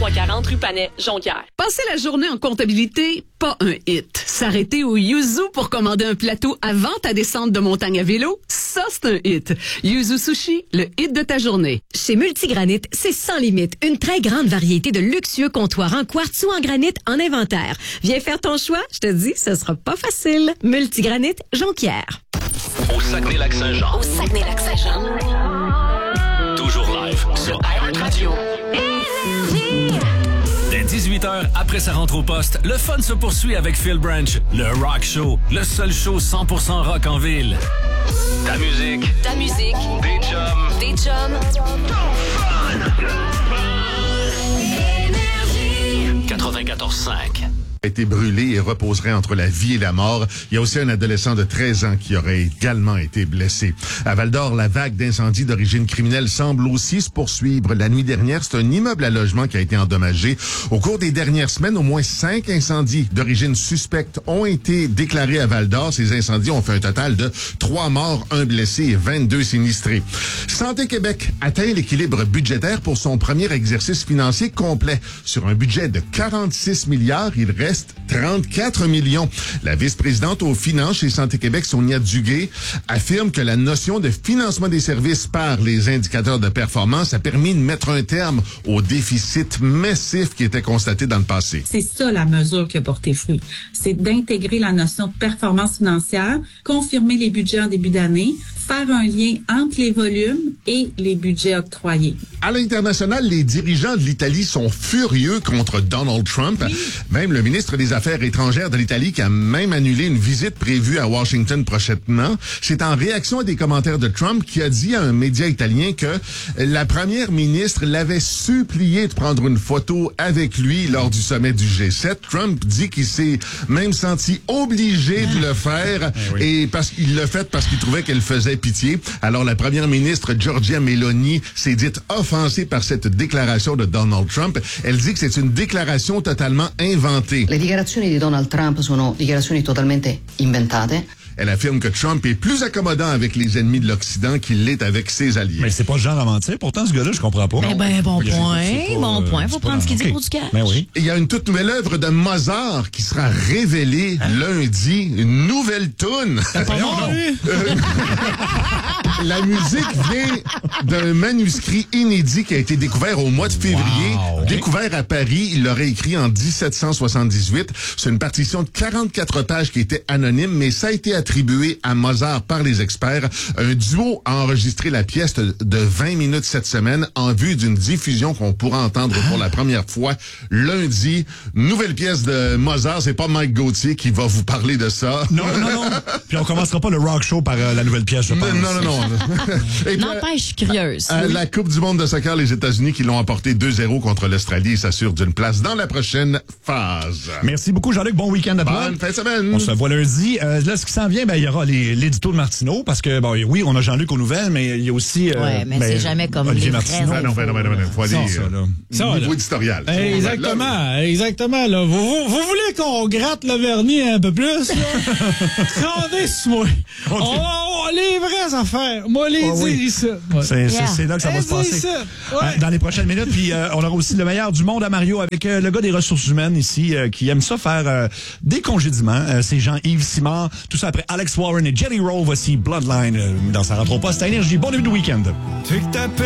340 rue Panet, Jonquière. Passer la journée en comptabilité, pas un hit. S'arrêter au Yuzu pour commander un plateau avant ta descente de montagne à vélo, ça c'est un hit. Yuzu Sushi, le hit de ta journée. Chez Multigranit, c'est sans limite. Une très grande variété de luxueux comptoirs en quartz ou en granit en inventaire. Viens faire ton choix, je te dis, ce sera pas facile. Multigranit, Jonquière. Au Saguenay-Lac-Saint-Jean. Au Saguenay-Lac-Saint-Jean. Toujours live sur iHeartRadio. Dès 18h, après sa rentre au poste, le fun se poursuit avec Phil Branch, le Rock Show, le seul show 100% rock en ville. Ta musique. Ta musique. Des chums. Des chums. 94.5. A été brûlé et reposerait entre la vie et la mort. Il y a aussi un adolescent de 13 ans qui aurait également été blessé. À Val-d'Or, la vague d'incendies d'origine criminelle semble aussi se poursuivre. La nuit dernière, c'est un immeuble à logement qui a été endommagé. Au cours des dernières semaines, au moins 5 incendies d'origine suspecte ont été déclarés à Val-d'Or. Ces incendies ont fait un total de 3 morts, 1 blessé et 22 sinistrés. Santé Québec atteint l'équilibre budgétaire pour son premier exercice financier complet. Sur un budget de 46 milliards, il reste 34 millions. La vice-présidente aux finances chez Santé Québec, Sonia Duguay, affirme que la notion de financement des services par les indicateurs de performance a permis de mettre un terme au déficit massif qui était constaté dans le passé. C'est ça la mesure qui a porté fruit. C'est d'intégrer la notion de performance financière, confirmer les budgets en début d'année, faire un lien entre les volumes et les budgets octroyés. À l'international, les dirigeants de l'Italie sont furieux contre Donald Trump. Oui. Même le ministre des Affaires étrangères de l'Italie qui a même annulé une visite prévue à Washington prochainement. C'est en réaction à des commentaires de Trump qui a dit à un média italien que la première ministre l'avait supplié de prendre une photo avec lui lors du sommet du G7. Trump dit qu'il s'est même senti obligé de le faire et parce qu'il l'a fait parce qu'il trouvait qu'elle faisait pitié. Alors la première ministre Giorgia Meloni s'est dite offensée par cette déclaration de Donald Trump. Elle dit que c'est une déclaration totalement inventée. Le dichiarazioni di Donald Trump sono dichiarazioni totalmente inventate. Elle affirme que Trump est plus accommodant avec les ennemis de l'Occident qu'il l'est avec ses alliés. Mais c'est pas le genre à mentir. Pourtant, ce gars-là, je comprends pas. Bon point. Faut prendre ce qu'il dit pour du cash. Ben oui. Il y a une toute nouvelle œuvre de Mozart qui sera révélée lundi. Une nouvelle toune. La musique vient d'un manuscrit inédit qui a été découvert au mois de février. Découvert à Paris, il l'aurait écrit en 1778. C'est une partition de 44 pages qui était anonyme, mais ça a été attribué à Mozart par les experts. Un duo a enregistré la pièce de 20 minutes cette semaine en vue d'une diffusion qu'on pourra entendre pour la première fois lundi. Nouvelle pièce de Mozart. C'est pas Mike Gauthier qui va vous parler de ça. Non. Puis on commencera pas le rock show par la nouvelle pièce, je pense. Non. N'empêche, je suis curieuse. La Coupe du monde de soccer, les États-Unis qui l'ont emporté 2-0 contre l'Australie et s'assurent d'une place dans la prochaine phase. Merci beaucoup, Jean-Luc. Bon week-end à toi. Bonne fin de semaine. On se voit lundi. Là, ce qui s'en vient, il y aura l'édito de Martineau, parce que, oui, on a Jean-Luc aux nouvelles, mais il y a aussi... mais c'est jamais comme Olivier les Martineau. vrais. Non. Faut dire niveau là. éditorial. Exactement. Là. Vous voulez qu'on gratte le vernis un peu plus? Rendez-moi. Les vraies affaires. Moi, les dire ici. C'est là que ça va se passer. Dans les prochaines minutes. Puis on aura aussi le meilleur du monde à Mario avec le gars des ressources humaines ici qui aime ça faire des congédiements. C'est Jean-Yves Simard. Tout ça après Alex Warren et Jelly Roll. Voici Bloodline dans sa rentre au poste à Énergie. Bon début de week-end.